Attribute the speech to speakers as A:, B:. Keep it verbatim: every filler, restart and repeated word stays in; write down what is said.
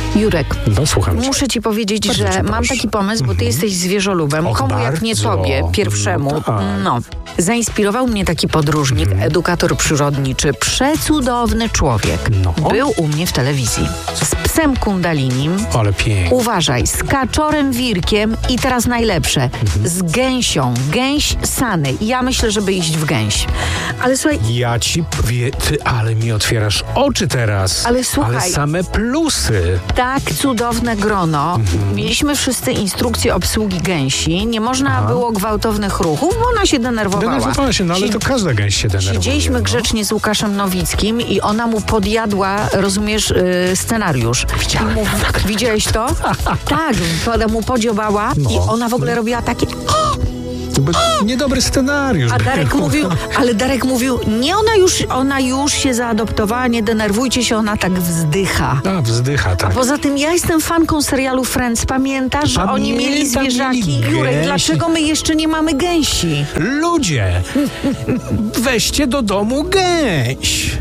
A: Jurek,
B: No, słucham cię.
A: muszę ci powiedzieć,
B: Bardzo
A: że
B: cię
A: mam
B: proszę.
A: taki pomysł, bo ty jesteś zwierzolubem.
B: Och,
A: Komu jak nie
B: bardzo.
A: tobie, pierwszemu.
B: No tak.
A: No. Zainspirował mnie taki podróżnik, edukator przyrodniczy, przecudowny człowiek.
B: No.
A: Był u mnie w telewizji. Z psem kundalinim.
B: Ale pięknie.
A: Uważaj, z kaczorem wirkiem i teraz najlepsze, z gęsią, gęś Sany. Ja myślę, żeby iść w gęś. Ale słuchaj,
B: Ja ci powie, ty, ale mi otwierasz oczy teraz.
A: Ale słuchaj.
B: Ale same plusy.
A: tak cudowne grono. Mieliśmy wszyscy instrukcję obsługi gęsi. Nie można
B: Aha.
A: było gwałtownych ruchów, bo ona się denerwowała.
B: Denerwowała się, no ale
A: Si-
B: to każda gęś się denerwuje.
A: Siedzieliśmy
B: no.
A: grzecznie z Łukaszem Nowickim i ona mu podjadła, rozumiesz, yy, scenariusz.
B: Widziałem.
A: I mu, widziałeś to? tak, ona mu podziobała
B: No.
A: i ona w ogóle robiła takie...
B: To był niedobry scenariusz.
A: A Darek
B: był.
A: mówił, ale Darek mówił, nie, ona już, ona już się zaadoptowała, nie denerwujcie się, ona tak wzdycha.
B: A, wzdycha, tak.
A: Poza tym ja jestem fanką serialu Friends. Pamiętasz, że oni mieli
B: Pamiętam,
A: zwierzaki?
B: mieli
A: Jurek,
B: gęsi.
A: dlaczego my jeszcze nie mamy gęsi?
B: Ludzie, weźcie do domu gęś.